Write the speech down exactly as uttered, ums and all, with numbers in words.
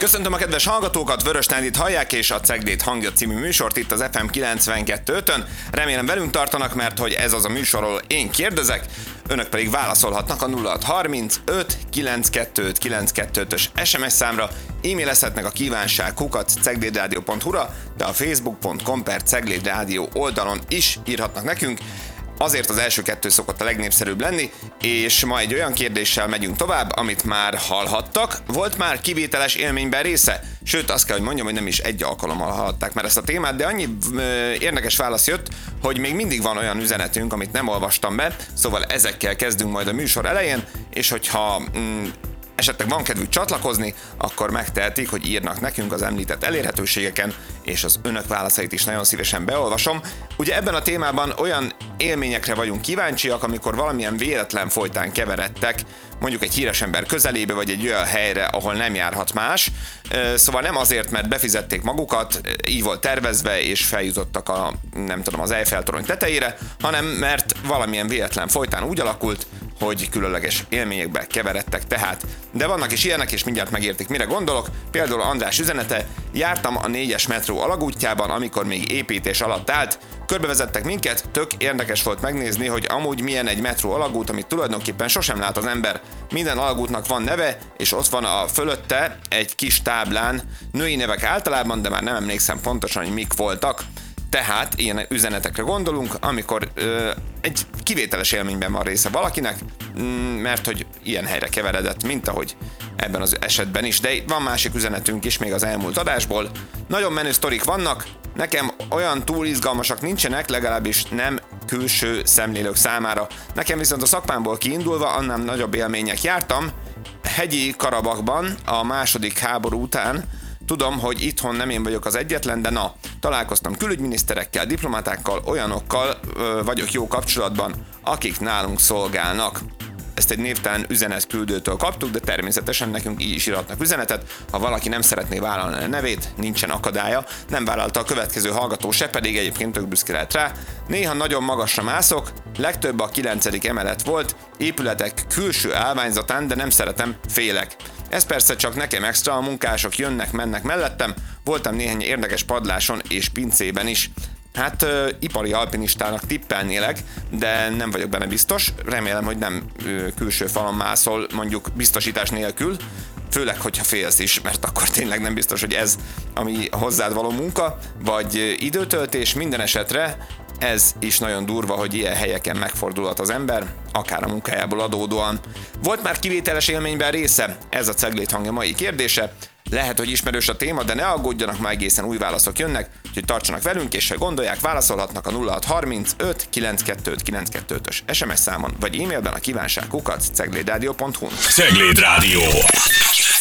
Köszöntöm a kedves hallgatókat, Vörös Nándit hallják, és a Cegléd hangja című műsort itt az ef em kilencvenkettő ötön. Remélem velünk tartanak, mert hogy ez az a műsor, ahol én kérdezek, önök pedig válaszolhatnak a nulla hat harmincöt kilencszázkettőt kilencszázkettőt-ös es em es számra, e-mailezhetnek a kívánság kukac ceglédradio pont hu-ra, de a facebook pont com per ceglédradio oldalon is írhatnak nekünk. Azért az első kettő szokott a legnépszerűbb lenni, és ma egy olyan kérdéssel megyünk tovább, amit már hallhattak. Volt már kivételes élményben része? Sőt, azt kell, hogy mondjam, hogy nem is egy alkalommal hallhatták már ezt a témát, de annyi ö, érdekes válasz jött, hogy még mindig van olyan üzenetünk, amit nem olvastam be, szóval ezekkel kezdünk majd a műsor elején, és hogyha mm, esetleg van kedvük csatlakozni, akkor megtehetik, hogy írnak nekünk az említett elérhetőségeken, és az önök válaszait is nagyon szívesen beolvasom. Ugye ebben a témában olyan élményekre vagyunk kíváncsiak, amikor valamilyen véletlen folytán keveredtek, mondjuk egy híres ember közelébe, vagy egy olyan helyre, ahol nem járhat más. Szóval nem azért, mert befizették magukat, így volt tervezve, és feljutottak a, nem tudom, az Eiffel-torony tetejére, hanem mert valamilyen véletlen folytán úgy alakult, hogy különleges élményekbe keveredtek tehát. De vannak is ilyenek, és mindjárt megértik, mire gondolok. Például András üzenete: jártam a négyes metró alagútjában, amikor még építés alatt állt. Körbevezettek minket, tök érdekes volt megnézni, hogy amúgy milyen egy metró alagút, amit tulajdonképpen sosem lát az ember. Minden alagútnak van neve, és ott van a fölötte egy kis táblán női nevek általában, de már nem emlékszem pontosan, hogy mik voltak. Tehát ilyen üzenetekre gondolunk, amikor ö, egy kivételes élményben van része valakinek, mert hogy ilyen helyre keveredett, mint ahogy ebben az esetben is. De van másik üzenetünk is még az elmúlt adásból. Nagyon menő sztorik vannak, nekem olyan túl izgalmasak nincsenek, legalábbis nem külső szemlélők számára. Nekem viszont a szakmámból kiindulva annál nagyobb élmények jártam. Hegyi Karabakban a második háború után, tudom, hogy itthon nem én vagyok az egyetlen, de na, találkoztam külügyminiszterekkel, diplomatákkal, olyanokkal ö, vagyok jó kapcsolatban, akik nálunk szolgálnak. Ezt egy névtelen üzenetküldőtől kaptuk, de természetesen nekünk így is írhatnak üzenetet. Ha valaki nem szeretné vállalni a nevét, nincsen akadálya. Nem vállalta a következő hallgató se, pedig egyébként tök büszke lehet rá. Néha nagyon magasra mászok, legtöbb a kilencedik emelet volt, épületek külső állványzatán, de nem szeretem, félek. Ez persze csak nekem extra, a munkások jönnek-mennek mellettem, voltam néhány érdekes padláson és pincében is. Hát ö, ipari alpinistának tippelnélek, de nem vagyok benne biztos. Remélem, hogy nem ö, külső falon mászol, mondjuk biztosítás nélkül, főleg, hogyha félsz is, mert akkor tényleg nem biztos, hogy ez, ami hozzád való munka, vagy ö, időtöltés. Minden esetre ez is nagyon durva, hogy ilyen helyeken megfordulhat az ember, akár a munkájából adódóan. Volt már kivételes élményben része? Ez a Cegléd hangja mai kérdése. Lehet, hogy ismerős a téma, de ne aggódjanak, már egészen új válaszok jönnek, úgyhogy tartsanak velünk, és ha gondolják, válaszolhatnak a nulla hat harmincöt kilencszázkettőt kilencszázkettőt-ös es em es számon, vagy e-mailben a kívánság kukac ceglédradio pont hu-n. Cegléd Rádió.